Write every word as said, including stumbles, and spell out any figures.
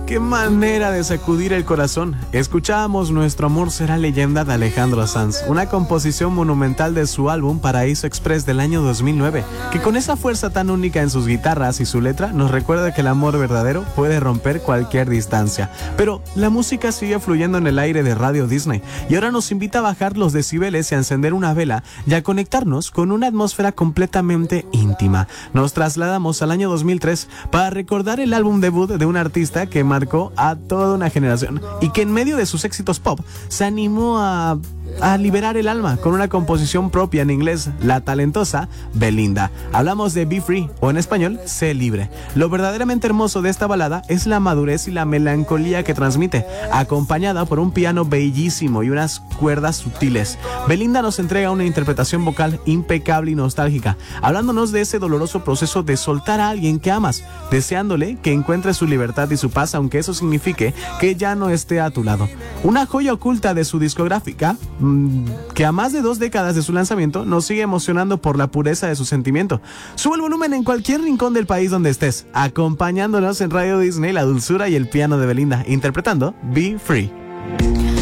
qué manera de sacudir el corazón. Escuchábamos Nuestro amor será leyenda de Alejandro Sanz, una composición monumental de su álbum Paraíso Express del año dos mil nueve, que con esa fuerza tan única en sus guitarras y su letra nos recuerda que el amor verdadero puede romper cualquier distancia. Pero la música sigue fluyendo en el aire de Radio Disney y ahora nos invita a bajar los decibeles y a encender una vela y a conectarnos con una atmósfera completamente íntima. Nos trasladamos al año dos mil tres para recordar el álbum debut de un artista que marcó a toda una generación y que en medio de sus éxitos pop se animó a a liberar el alma con una composición propia en inglés, la talentosa Belinda. Hablamos de Be Free, o en español, Sé Libre. Lo verdaderamente hermoso de esta balada es la madurez y la melancolía que transmite, acompañada por un piano bellísimo y unas cuerdas sutiles. Belinda nos entrega una interpretación vocal impecable y nostálgica, hablándonos de ese doloroso proceso de soltar a alguien que amas, deseándole que encuentre su libertad y su paz, aunque eso signifique que ya no esté a tu lado. Una joya oculta de su discográfica, que a más de dos décadas de su lanzamiento nos sigue emocionando por la pureza de su sentimiento. Sube el volumen en cualquier rincón del país donde estés, acompañándonos en Radio Disney, la dulzura y el piano de Belinda, interpretando Be Free.